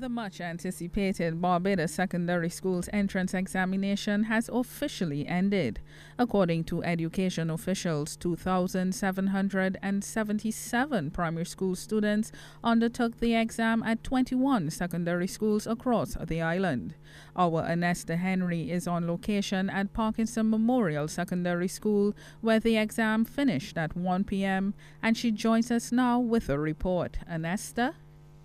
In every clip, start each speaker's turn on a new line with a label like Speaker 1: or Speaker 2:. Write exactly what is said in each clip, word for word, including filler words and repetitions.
Speaker 1: The much anticipated Barbados Secondary School's entrance examination has officially ended. According to education officials, two thousand seven hundred seventy-seven primary school students undertook the exam at twenty-one secondary schools across the island. Our Anesta Henry is on location at Parkinson Memorial Secondary School, where the exam finished at one p m, and she joins us now with a report. Anesta?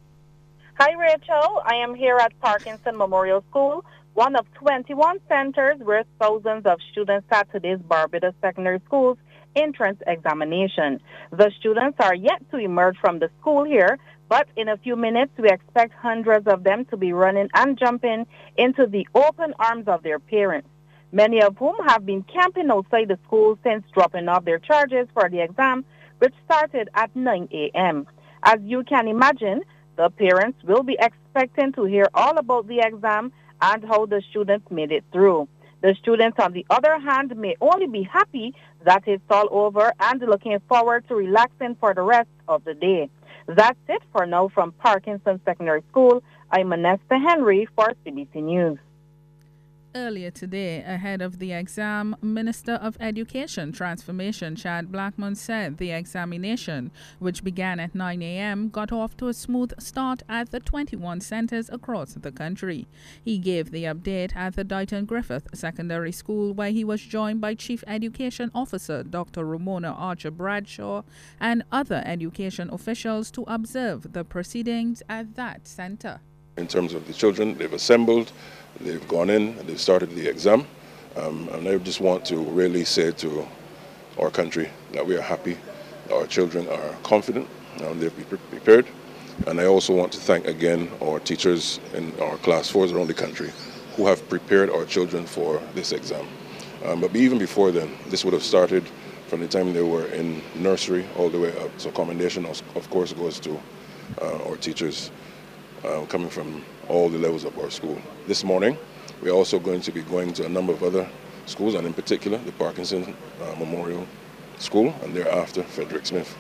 Speaker 2: Hi, Rachel. I am here at Parkinson Memorial School, one of twenty-one centers where thousands of students sat today's Barbados Secondary School's entrance examination. The students are yet to emerge from the school here, but in a few minutes we expect hundreds of them to be running and jumping into the open arms of their parents, many of whom have been camping outside the school since dropping off their charges for the exam, which started at nine a m As you can imagine, the parents will be expecting to hear all about the exam and how the students made it through. The students, on the other hand, may only be happy that it's all over and looking forward to relaxing for the rest of the day. That's it for now from Parkinson Secondary School. I'm Anesta Henry for C B C News.
Speaker 1: Earlier today, ahead of the exam, Minister of Education Transformation Chad Blackman said the examination, which began at nine a m, got off to a smooth start at the twenty-one centers across the country. He gave the update at the Dighton Griffith Secondary School, where he was joined by Chief Education Officer Doctor Ramona Archer Bradshaw and other education officials to observe the proceedings at that center.
Speaker 3: In terms of the children, they've assembled, they've gone in, and they've started the exam. Um, and I just want to really say to our country that we are happy, our children are confident, and they've been prepared. And I also want to thank again our teachers in our class fours around the country who have prepared our children for this exam. Um, but even before then, this would have started from the time they were in nursery all the way up. So commendation, of course, goes to uh, our teachers Uh, coming from all the levels of our school. This morning, we're also going to be going to a number of other schools, and in particular, the Parkinson uh, Memorial School, and thereafter, Frederick Smith.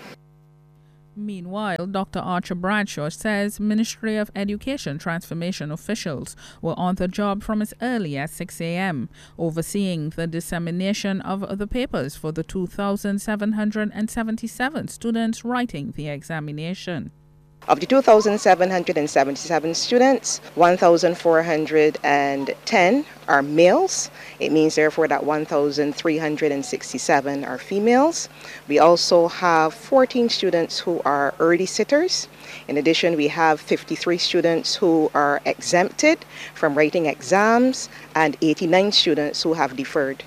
Speaker 1: Meanwhile, Doctor Archer Bradshaw says Ministry of Education Transformation officials were on the job from as early as six a m, overseeing the dissemination of the papers for the two thousand seven hundred seventy-seven students writing the examination.
Speaker 4: Of the two thousand seven hundred seventy-seven students, one thousand four hundred ten are males. It means, therefore, that one thousand three hundred sixty-seven are females. We also have fourteen students who are early sitters. In addition, we have fifty-three students who are exempted from writing exams and eighty-nine students who have deferred.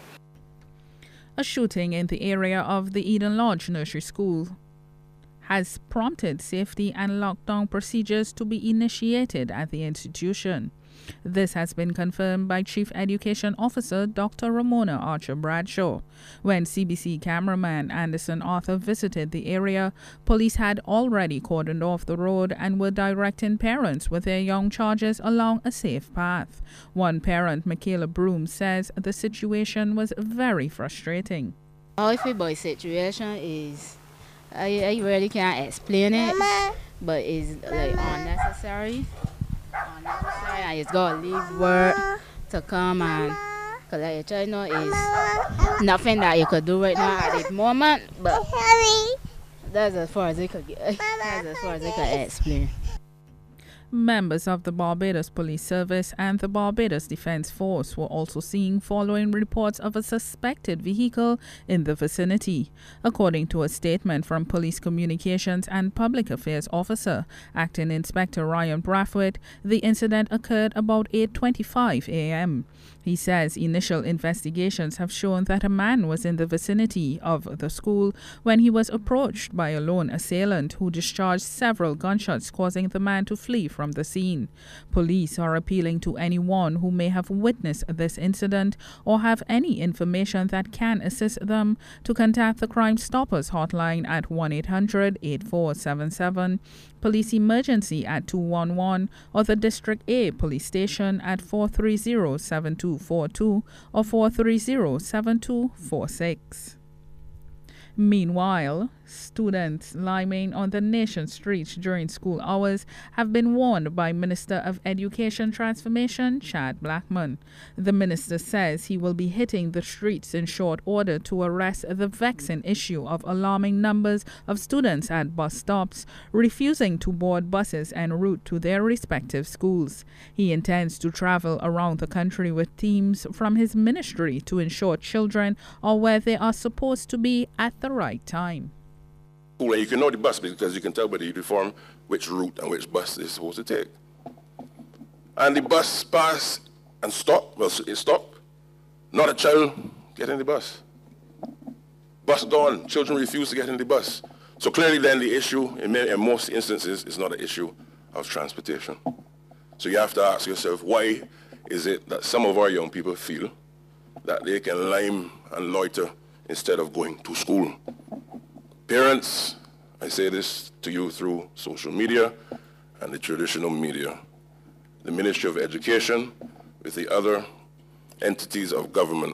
Speaker 1: A shooting in the area of the Eden Lodge Nursery School has prompted safety and lockdown procedures to be initiated at the institution. This has been confirmed by Chief Education Officer Doctor Ramona Archer Bradshaw. When C B C cameraman Anderson Arthur visited the area, police had already cordoned off the road and were directing parents with their young charges along a safe path. One parent, Michaela Broom, says the situation was very frustrating.
Speaker 5: All the boy situation is I, I really can't explain it, Mama. But it's like unnecessary. Unnecessary, and it's got to leave work to come and, because like you know, it's nothing that you could do right now at this moment, but that's as far as I could get. That's as far as I could explain.
Speaker 1: Members of the Barbados Police Service and the Barbados Defense Force were also seen following reports of a suspected vehicle in the vicinity. According to a statement from Police Communications and Public Affairs Officer, Acting Inspector Ryan Brathwaite, the incident occurred about eight twenty-five a m He says initial investigations have shown that a man was in the vicinity of the school when he was approached by a lone assailant who discharged several gunshots, causing the man to flee from the scene. Police are appealing to anyone who may have witnessed this incident or have any information that can assist them to contact the Crime Stoppers hotline at one eight hundred, eight four seven seven, Police Emergency at two one one, or the District A Police Station at four three zero, seven two four two or four three zero, seven two four six. Meanwhile, students living on the nation's streets during school hours have been warned by Minister of Education Transformation, Chad Blackman. The minister says he will be hitting the streets in short order to arrest the vexing issue of alarming numbers of students at bus stops refusing to board buses en route to their respective schools. He intends to travel around the country with teams from his ministry to ensure children are where they are supposed to be at the right time.
Speaker 3: Well, you can know the bus because you can tell by the uniform which route and which bus they're supposed to take. And the bus pass and stop, well, it stop. Not a child get in the bus. Bus gone, children refuse to get in the bus. So clearly then the issue, in, many, in most instances, is not an issue of transportation. So you have to ask yourself, why is it that some of our young people feel that they can lime and loiter instead of going to school? Parents, I say this to you through social media and the traditional media. The Ministry of Education, with the other entities of government,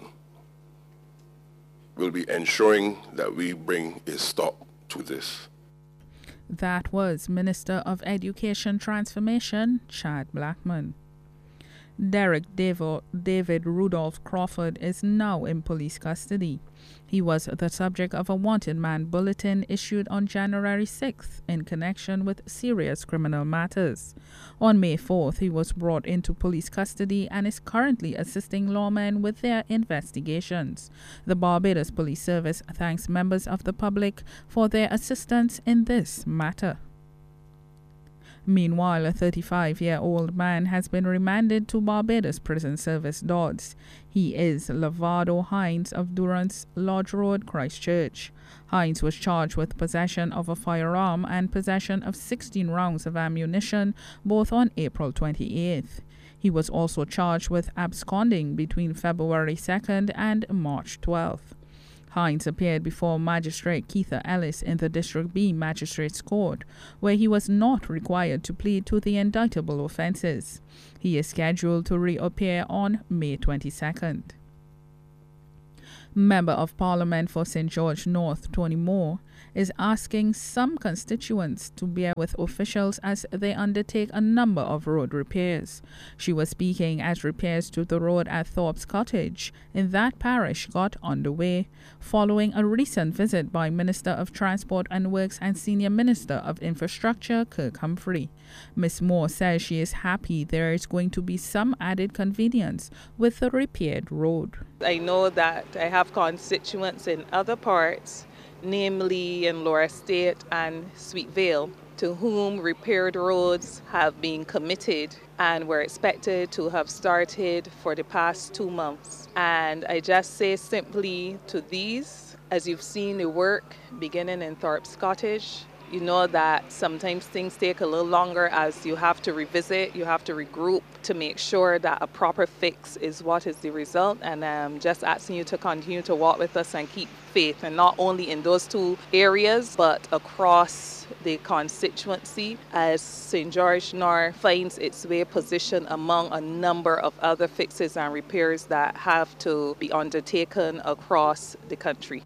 Speaker 3: will be ensuring that we bring a stop to this.
Speaker 1: That was Minister of Education Transformation, Chad Blackman. Derek David Rudolph Crawford is now in police custody. He was the subject of a wanted man bulletin issued on January sixth in connection with serious criminal matters. On May fourth, he was brought into police custody and is currently assisting lawmen with their investigations. The Barbados Police Service thanks members of the public for their assistance in this matter. Meanwhile, a thirty-five-year-old man has been remanded to Barbados Prison Service Dodds. He is Lavado Hines of Durance Lodge Road, Christchurch. Hines was charged with possession of a firearm and possession of sixteen rounds of ammunition, both on April twenty-eighth. He was also charged with absconding between February second and March twelfth. Hines appeared before Magistrate Keitha Ellis in the District B Magistrates Court, where he was not required to plead to the indictable offences. He is scheduled to reappear on May twenty-second. Member of Parliament for Saint George North, Tony Moore, is asking some constituents to bear with officials as they undertake a number of road repairs. She was speaking as repairs to the road at Thorpe's Cottage in that parish got underway following a recent visit by Minister of Transport and Works and Senior Minister of Infrastructure, Kirk Humphrey. Miz Moore says she is happy there is going to be some added convenience with the repaired road.
Speaker 6: I know that I have constituents in other parts, namely in Lower Estate and Sweet Vale, to whom repaired roads have been committed and were expected to have started for the past two months. And I just say simply to these, as you've seen the work beginning in Thorpe's Cottage, you know that sometimes things take a little longer as you have to revisit, you have to regroup to make sure that a proper fix is what is the result. And I'm just asking you to continue to walk with us and keep faith, and not only in those two areas, but across the constituency as Saint George North finds its way positioned among a number of other fixes and repairs that have to be undertaken across the country.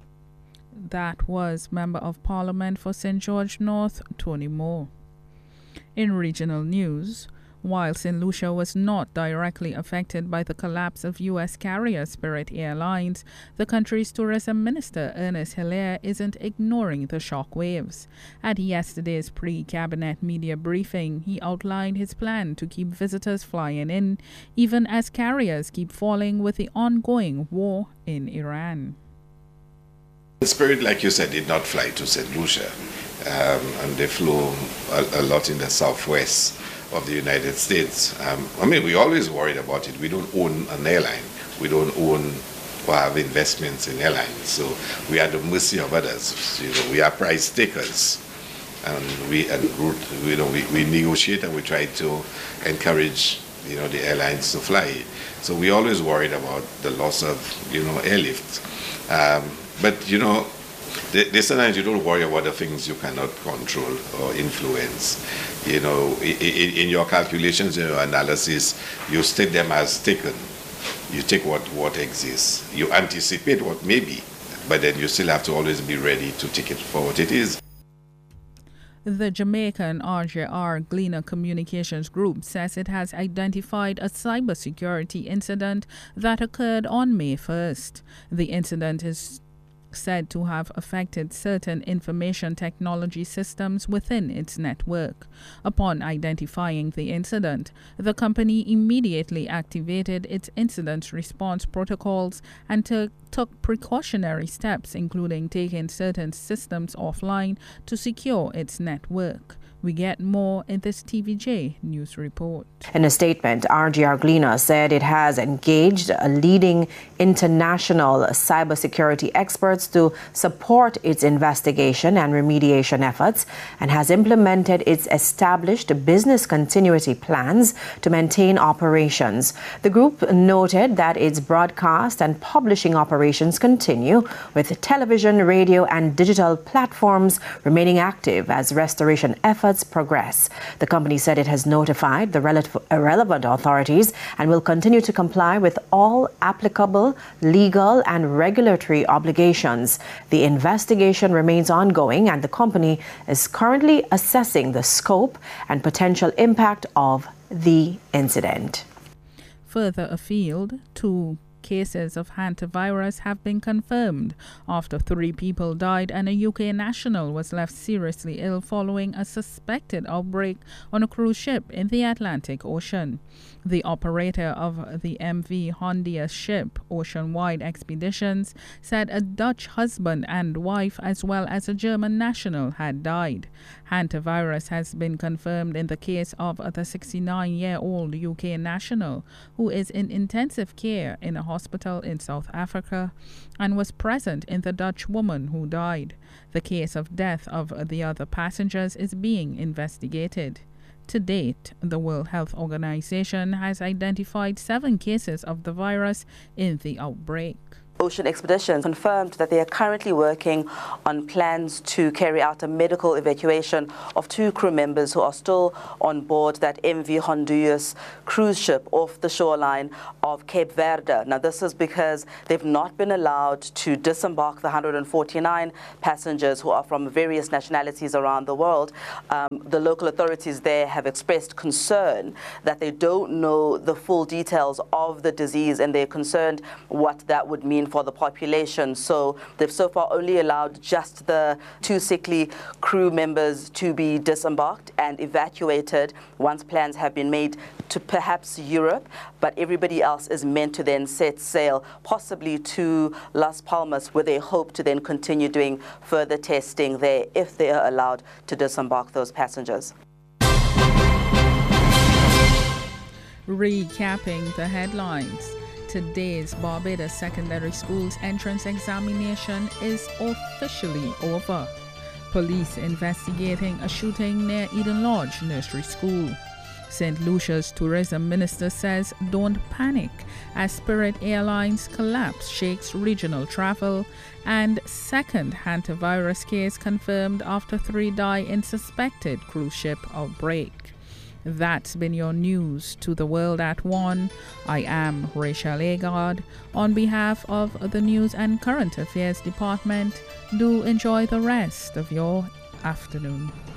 Speaker 1: That was Member of Parliament for Saint George North, Tony Moore. In regional news, while Saint Lucia was not directly affected by the collapse of U S carrier Spirit Airlines, the country's tourism minister, Ernest Hilaire, isn't ignoring the shockwaves. At yesterday's pre-cabinet media briefing, he outlined his plan to keep visitors flying in, even as carriers keep falling with the ongoing war in Iran.
Speaker 7: Spirit, like you said, did not fly to Saint Lucia, um, and they flew a, a lot in the southwest of the United States. Um, I mean, we always worried about it. We don't own an airline. We don't own or have investments in airlines. So we are at the mercy of others. You know, we are price takers. And we and you know we, we negotiate and we try to encourage you know the airlines to fly. So we always worried about the loss of you know airlift. Um, but you know, they, they sometimes you don't worry about the things you cannot control or influence. You know, in, in your calculations, in your analysis, you state them as taken. You take what, what exists. You anticipate what may be, but then you still have to always be ready to take it for what it is.
Speaker 1: The Jamaican R J R Gleaner Communications Group says it has identified a cybersecurity incident that occurred on May first. The incident is said to have affected certain information technology systems within its network. Upon identifying the incident, the company immediately activated its incident response protocols and took took precautionary steps, including taking certain systems offline to secure its network. We get more in this T V J news report.
Speaker 8: In a statement, R J R Gleaner said it has engaged a leading international cybersecurity experts to support its investigation and remediation efforts and has implemented its established business continuity plans to maintain operations. The group noted that its broadcast and publishing operations continue, with television, radio, and digital platforms remaining active as restoration efforts progress. The company said it has notified the relevant authorities and will continue to comply with all applicable legal and regulatory obligations. The investigation remains ongoing and the company is currently assessing the scope and potential impact of the incident.
Speaker 1: Further afield, two cases of hantavirus have been confirmed after three people died and a U K national was left seriously ill following a suspected outbreak on a cruise ship in the Atlantic Ocean. The operator of the M V Hondias ship, Ocean Wide Expeditions, said a Dutch husband and wife as well as a German national had died. Hantavirus has been confirmed in the case of the sixty-nine-year-old U K national who is in intensive care in a hospital in South Africa and was present in the Dutch woman who died. The case of death of the other passengers is being investigated. To date, the World Health Organization has identified seven cases of the virus in the outbreak.
Speaker 9: Ocean Expeditions confirmed that they are currently working on plans to carry out a medical evacuation of two crew members who are still on board that M V Hondias cruise ship off the shoreline of Cape Verde. Now, this is because they've not been allowed to disembark the one hundred forty-nine passengers who are from various nationalities around the world. Um, the local authorities there have expressed concern that they don't know the full details of the disease and they're concerned what that would mean for the population. So they've so far only allowed just the two sickly crew members to be disembarked and evacuated once plans have been made to perhaps Europe, but everybody else is meant to then set sail possibly to Las Palmas, where they hope to then continue doing further testing there if they are allowed to disembark those passengers.
Speaker 1: Recapping the headlines. Today's Barbados Secondary School's entrance examination is officially over. Police investigating a shooting near Eden Lodge Nursery School. Saint Lucia's tourism minister says don't panic as Spirit Airlines collapse shakes regional travel. And second hantavirus case confirmed after three die in suspected cruise ship outbreak. That's been your news to the world at one. I am Rachel Agard. On behalf of the News and Current Affairs Department, do enjoy the rest of your afternoon.